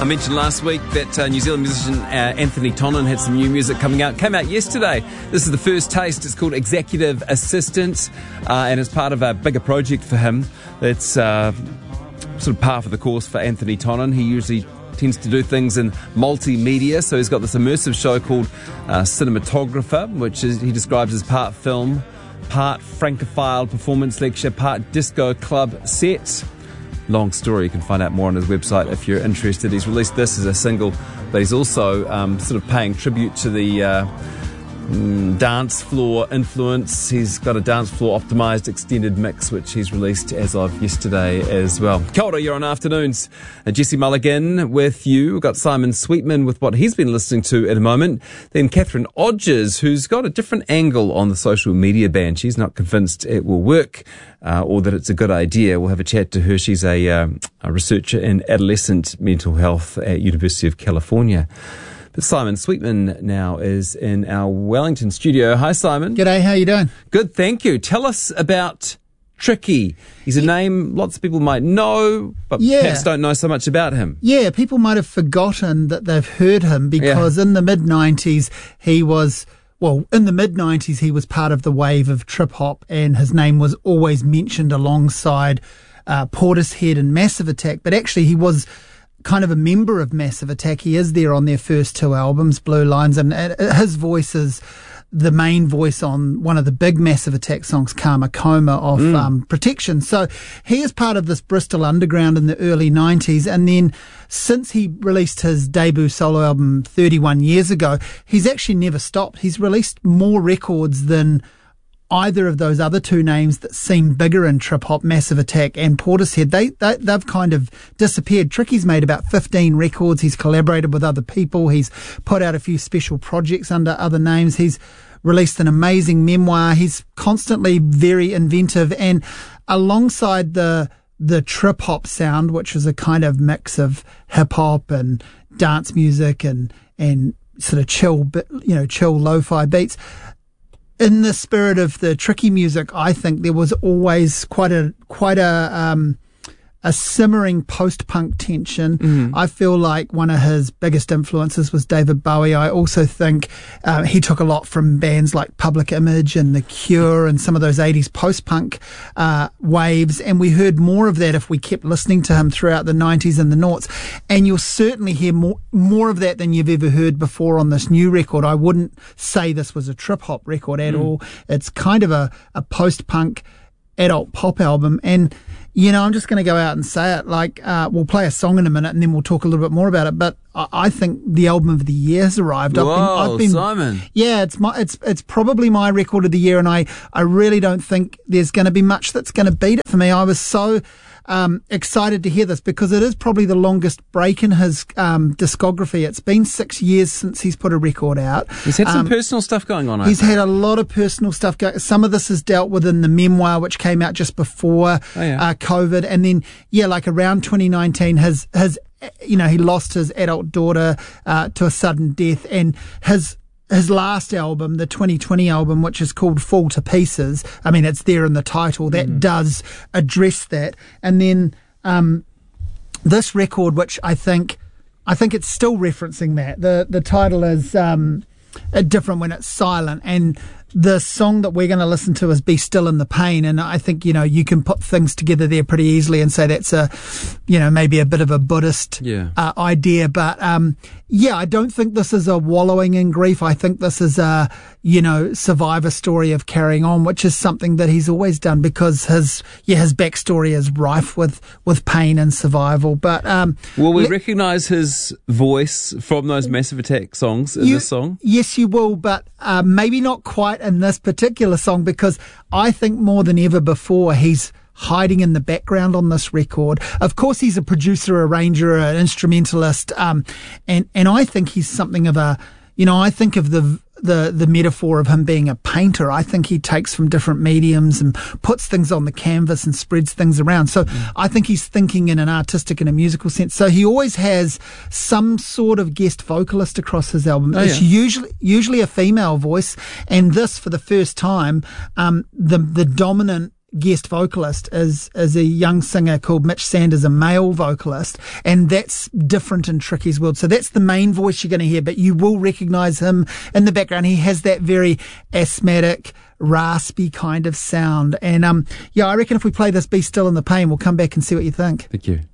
I mentioned last week that New Zealand musician Anthony Tonnon had some new music coming out. Came out yesterday. This is the first taste. It's called Executive Assistant, and it's part of a bigger project for him. It's sort of par for the course for Anthony Tonnon. He usually tends to do things in multimedia, so he's got this immersive show called Cinematographer, which he describes as part film, part francophile performance lecture, part disco club set. Long story. You can find out more on his website if you're interested. He's released this as a single, but he's also sort of paying tribute to the dance floor influence. He's got a dance floor optimised extended mix, which he's released as of yesterday as well. Kia ora, you're on Afternoons. Jesse Mulligan with you. We've got Simon Sweetman with what he's been listening to at a moment. Then Catherine Odgers, who's got a different angle on the social media ban. She's not convinced it will work or that it's a good idea. We'll have a chat to her. She's a researcher in adolescent mental health at University of California. But Simon Sweetman now is in our Wellington studio. Hi, Simon. G'day, how you doing? Good, thank you. Tell us about Tricky. He's a name lots of people might know, but perhaps don't know so much about him. Yeah, people might have forgotten that they've heard him because in the mid-90s he was part of the wave of trip-hop, and his name was always mentioned alongside Portishead and Massive Attack, but actually he was kind of a member of Massive Attack. He is there on their first two albums, Blue Lines, and his voice is the main voice on one of the big Massive Attack songs, Karma Coma, off Protection. So he is part of this Bristol underground in the early 90s, and then since he released his debut solo album 31 years ago, he's actually never stopped. He's released more records than either of those other two names that seem bigger in trip-hop, Massive Attack and Portishead. They've kind of disappeared. Tricky's made about 15 records. He's collaborated with other people. He's put out a few special projects under other names. He's released an amazing memoir. He's constantly very inventive, and alongside the trip-hop sound, which is a kind of mix of hip-hop and dance music and sort of chill lo-fi beats, in the spirit of the Tricky music, I think there was always quite a simmering post-punk tension. Mm-hmm. I feel like one of his biggest influences was David Bowie. I also think he took a lot from bands like Public Image and The Cure and some of those 80s post-punk waves, and we heard more of that if we kept listening to him throughout the 90s and the noughts. And you'll certainly hear more of that than you've ever heard before on this new record. I wouldn't say this was a trip-hop record at all. It's kind of a post-punk adult pop album, and I'm just going to go out and say it. We'll play a song in a minute and then we'll talk a little bit more about it. But I think the album of the year has arrived. I've been Simon. Yeah, it's probably my record of the year, and I really don't think there's going to be much that's going to beat it for me. I was so excited to hear this because it is probably the longest break in his discography. It's been 6 years since he's put a record out. He's had some personal stuff going on. He's had a lot of personal stuff going. Some of this is dealt with in the memoir, which came out just before COVID, and then around 2019, he lost his adult daughter to a sudden death, and his last album, the 2020 album, which is called Fall to Pieces, I mean, it's there in the title, that does address that. And then this record, which I think it's still referencing that. The title is different when it's silent, and the song that we're going to listen to is Be Still in the Pain, and I think, you can put things together there pretty easily and say that's maybe a bit of a Buddhist idea, but I don't think this is a wallowing in grief. I think this is a, survivor story of carrying on, which is something that he's always done because his backstory is rife with pain and survival. But will we recognise his voice from those Massive Attack songs in this song? Yes, you will, but maybe not quite in this particular song, because I think more than ever before he's hiding in the background on this record. Of course, he's a producer, arranger, an instrumentalist, and I think he's something of a, I think of the metaphor of him being a painter. I think he takes from different mediums and puts things on the canvas and spreads things around. So I think he's thinking in an artistic and a musical sense. So he always has some sort of guest vocalist across his album. It's usually a female voice, and this, for the first time, the dominant guest vocalist is a young singer called Mitch Sanders, a male vocalist, and that's different in Tricky's world. So that's the main voice you're going to hear, but you will recognise him in the background. He has that very asthmatic, raspy kind of sound. And I reckon if we play this Be Still in the Pain, we'll come back and see what you think. Thank you.